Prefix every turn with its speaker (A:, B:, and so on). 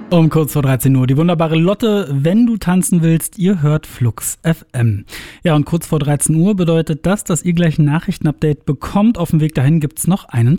A: Um kurz vor 13 Uhr. Die wunderbare Lotte, wenn du tanzen willst, ihr hört Flux FM. Ja, und kurz vor 13 Uhr bedeutet das, dass ihr gleich ein Nachrichtenupdate bekommt. Auf dem Weg dahin gibt's noch einen